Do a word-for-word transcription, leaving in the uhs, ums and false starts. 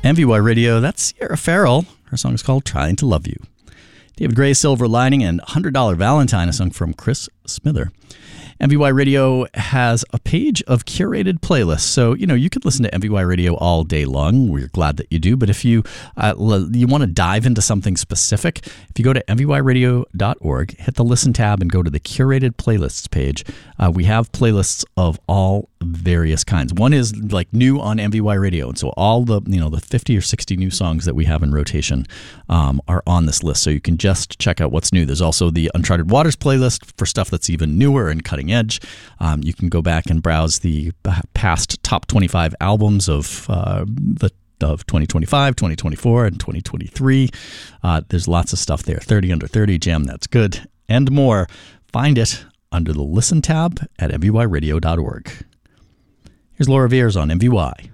M V Y Radio, that's Sierra Farrell. Her song is called Trying to Love You. David Gray, Silver Lining, and one hundred dollar Valentine, a song from Chris Smither. M V Y Radio has a page of curated playlists. So, you know, you could listen to M V Y Radio all day long. We're glad that you do. But if you uh, you want to dive into something specific, if you go to M V Y radio dot org, hit the Listen tab and go to the curated playlists page, uh, we have playlists of all various kinds. One is like new on M V Y Radio. And so all the, you know, the fifty or sixty new songs that we have in rotation um, are on this list. So you can just check out what's new. There's also the Uncharted Waters playlist for stuff that's even newer and cutting edge. Um, you can go back and browse the past top twenty-five albums of uh, the of twenty twenty-five, twenty twenty-four, and twenty twenty-three. Uh, there's lots of stuff there. thirty under thirty, Jam That's Good, and more. Find it under the Listen tab at M V Y radio dot org. Here's Laura Veers on M V Y.